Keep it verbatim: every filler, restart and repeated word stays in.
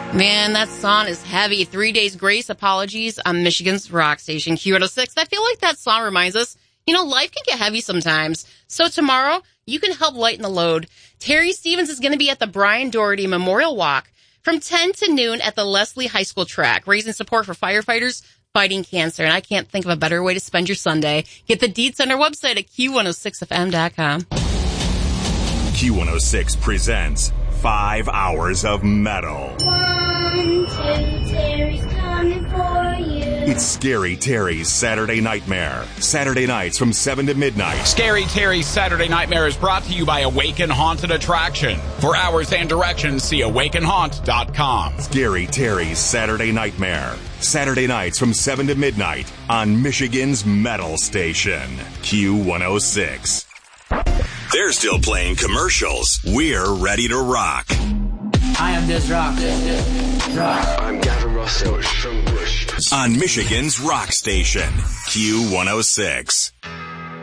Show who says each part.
Speaker 1: Man, that song is heavy. Three Days Grace, Apologies on Michigan's rock station, Q one oh six. I feel like that song reminds us, you know, life can get heavy sometimes. So tomorrow, you can help lighten the load. Terry Stevens is going to be at the Brian Doherty Memorial Walk from ten to noon at the Leslie High School track, raising support for firefighters fighting cancer. And I can't think of a better way to spend your Sunday. Get the deets on our website at Q one oh six F M dot com.
Speaker 2: Q one oh six presents Five Hours of Metal.
Speaker 3: One, two, Terry's coming for you.
Speaker 2: It's Scary Terry's Saturday Nightmare. Saturday nights from seven to midnight.
Speaker 4: Scary Terry's Saturday Nightmare is brought to you by Awaken Haunted Attraction. For hours and directions, see awaken haunt dot com.
Speaker 2: Scary Terry's Saturday Nightmare. Saturday nights from seven to midnight on Michigan's Metal Station, Q one oh six. They're still playing commercials. We're ready to rock.
Speaker 5: I am this rock. This, this, this rock.
Speaker 6: I'm Gavin Rossdale at Strumbush.
Speaker 2: On Michigan's rock station, Q one oh six.